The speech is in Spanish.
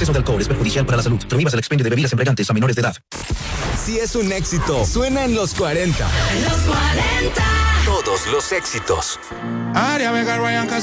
exceso de alcohol es perjudicial para la salud. Prohíbas el expendio de bebidas embriagantes a menores de edad. Si es un éxito, suena en los 40. En los 40. Todos los éxitos. Aria Vega, Ryan